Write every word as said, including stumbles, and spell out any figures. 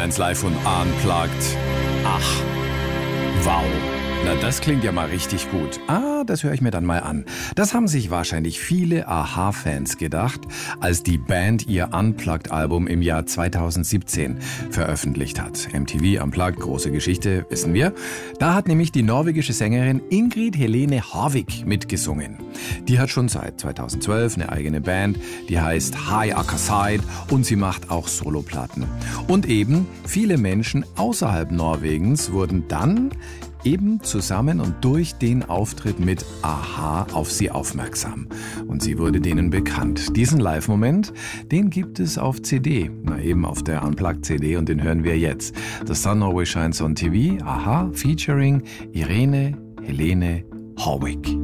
eins Live und Unplugged. Ach, wow. Na, das klingt ja mal richtig gut. Ah, das höre ich mir dann mal an. Das haben sich wahrscheinlich viele A-ha-Fans gedacht, als die Band ihr Unplugged-Album im Jahr zweitausendsiebzehn veröffentlicht hat. M T V Unplugged, große Geschichte, wissen wir. Da hat nämlich die norwegische Sängerin Ingrid Helene Harvik mitgesungen. Die hat schon seit zweitausendzwölf eine eigene Band, die heißt High Akaside, und sie macht auch Soloplatten. Und eben viele Menschen außerhalb Norwegens wurden dann eben zusammen und durch den Auftritt mit a-ha auf sie aufmerksam. Und sie wurde denen bekannt. Diesen Live-Moment, den gibt es auf C D. Na eben auf der Unplugged-C D, und den hören wir jetzt. The Sun Always Shines on T V, a-ha featuring Irene Helene Harvik.